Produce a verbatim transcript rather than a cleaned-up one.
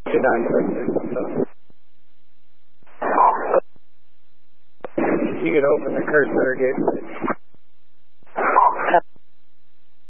Get on to it. You can open the cursor again.